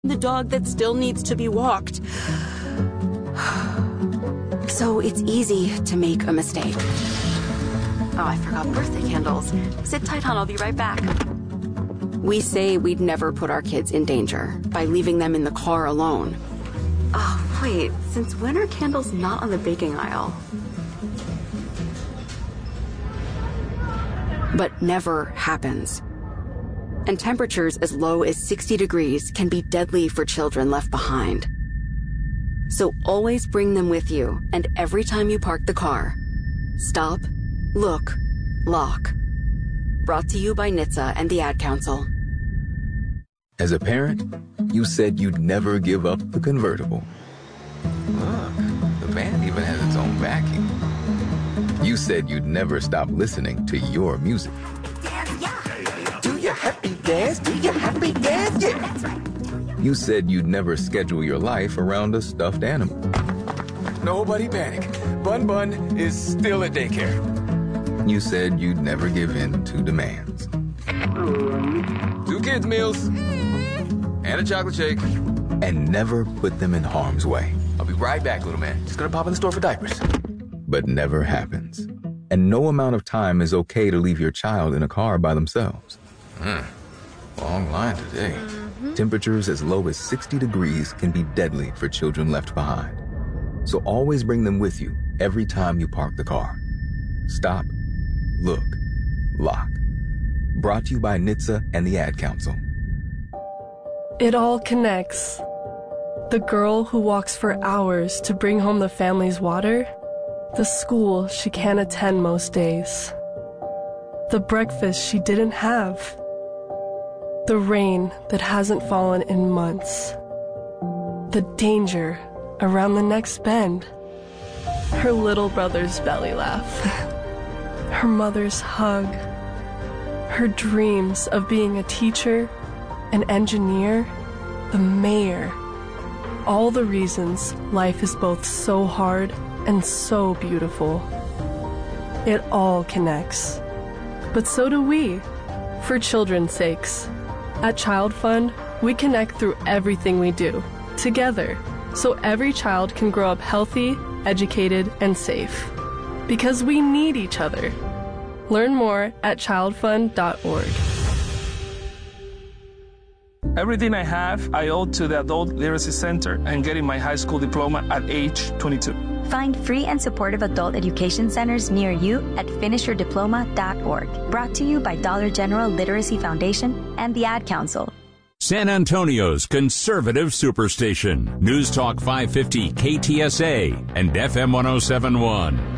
The dog that still needs to be walked. So it's easy to make a mistake. Oh, I forgot birthday candles. Sit tight, hon, I'll be right back. We say we'd never put our kids in danger by leaving them in the car alone. Oh, wait, since when are candles not on the baking aisle? But never happens. And temperatures as low as 60 degrees can be deadly for children left behind. So always bring them with you, and every time you park the car, stop, look, lock. Brought to you by NHTSA and the Ad Council. As a parent, you said you'd never give up the convertible. Look, the van even has its own vacuum. You said you'd never stop listening to your music. Do your happy dance, do your happy dance, yeah. That's right. You said you'd never schedule your life around a stuffed animal. Nobody panic. Bun Bun is still at daycare. You said you'd never give in to demands. 2 kids' meals. And a chocolate shake. And never put them in harm's way. I'll be right back, little man. Just gonna pop in the store for diapers. But never happens. And no amount of time is okay to leave your child in a car by themselves. Long line today. Temperatures as low as 60 degrees can be deadly for children left behind. So always bring them with you every time you park the car. Stop, look, lock. Brought to you by NHTSA and the Ad Council. It all connects. The girl who walks for hours to bring home the family's water, the school she can't attend most days, the breakfast she didn't have, the rain that hasn't fallen in months, the danger around the next bend, her little brother's belly laugh, her mother's hug, her dreams of being a teacher, an engineer, the mayor. All the reasons life is both so hard and so beautiful. It all connects. But so do we, for children's sakes. At Child Fund, we connect through everything we do, together, so every child can grow up healthy, educated, and safe. Because we need each other. Learn more at childfund.org. Everything I have, I owe to the Adult Literacy Center and getting my high school diploma at age 22. Find free and supportive adult education centers near you at finishyourdiploma.org. Brought to you by Dollar General Literacy Foundation and the Ad Council. San Antonio's conservative superstation. News Talk 550 KTSA and FM 1071.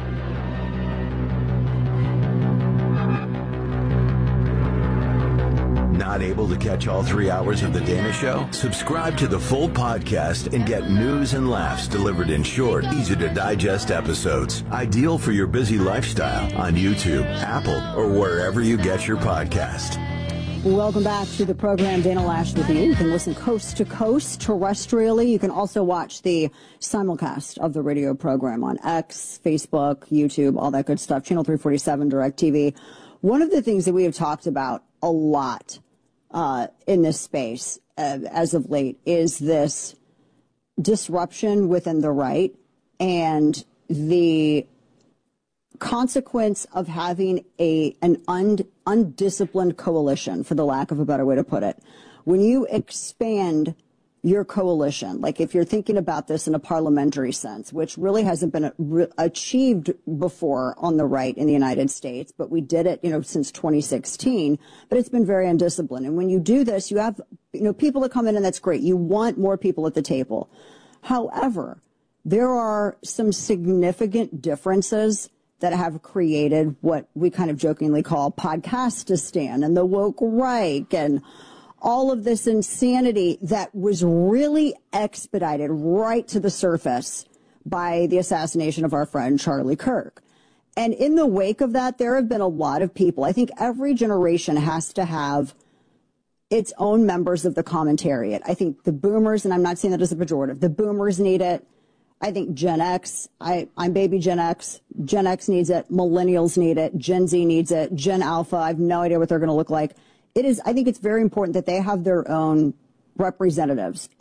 Not able to catch all 3 hours of The Dana Show? Subscribe to the full podcast and get news and laughs delivered in short, easy-to-digest episodes. Ideal for your busy lifestyle on YouTube, Apple, or wherever you get your podcast. Welcome back to the program. Dana Loesch with you. You can listen coast to coast terrestrially. You can also watch the simulcast of the radio program on X, Facebook, YouTube, all that good stuff. Channel 347, DirecTV. One of the things that we have talked about a lot in this space as of late is this disruption within the right and the consequence of having an undisciplined coalition, for the lack of a better way to put it. When you expand your coalition, like if you're thinking about this in a parliamentary sense, which really hasn't been achieved before on the right in the United States, but we did it, since 2016, but it's been very undisciplined. And when you do this, you have, people that come in, and that's great. You want more people at the table. However, there are some significant differences that have created what we kind of jokingly call Podcastistan and the woke right and all of this insanity that was really expedited right to the surface by the assassination of our friend Charlie Kirk. And in the wake of that, there have been a lot of people. I think every generation has to have its own members of the commentariat. I think the boomers, and I'm not saying that as a pejorative, the boomers need it. I think Gen X, I'm baby Gen X. Gen X needs it. Millennials need it. Gen Z needs it. Gen Alpha, I have no idea what they're going to look like. I think it's very important that they have their own representatives